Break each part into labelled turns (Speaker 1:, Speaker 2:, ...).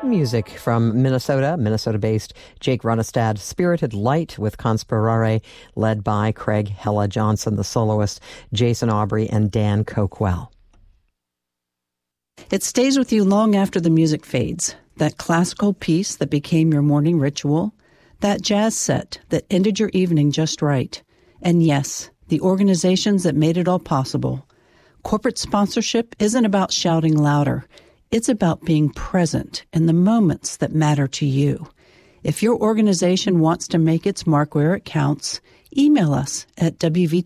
Speaker 1: Music from Minnesota-based Jake Runestad, Spirited Light with Conspirare, led by Craig Hella Johnson, the soloist, Jason Aubrey, and Dan Coquell.
Speaker 2: It stays with you long after the music fades. That classical piece that became your morning ritual, that jazz set that ended your evening just right. And yes, the organizations that made it all possible. Corporate sponsorship isn't about shouting louder. It's about being present in the moments that matter to you. If your organization wants to make its mark where it counts, email us at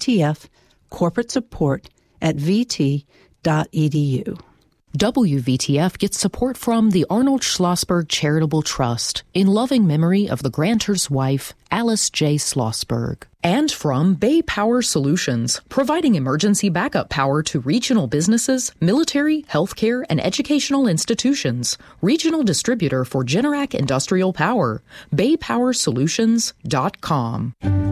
Speaker 2: wvtf@vt.edu.
Speaker 3: WVTF gets support from the Arnold Schlossberg Charitable Trust in loving memory of the grantor's wife, Alice J. Schlossberg. And from Bay Power Solutions, providing emergency backup power to regional businesses, military, healthcare, and educational institutions. Regional distributor for Generac Industrial Power. BayPowerSolutions.com.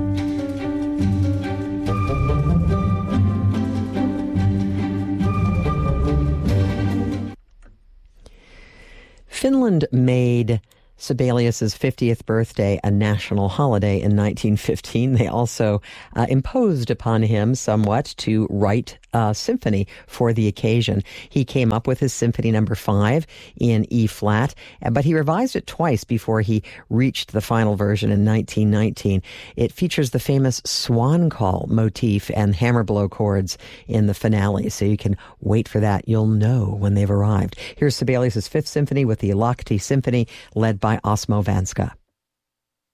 Speaker 1: Finland made Sibelius's 50th birthday a national holiday in 1915. They also imposed upon him somewhat to write a symphony for the occasion. He came up with his Symphony No. 5 in E-flat, but he revised it twice before he reached the final version in 1919. It features the famous swan call motif and hammer blow chords in the finale, so you can wait for that. You'll know when they've arrived. Here's Sibelius's Fifth Symphony with the Lahti Symphony, led by Osmo Vanska.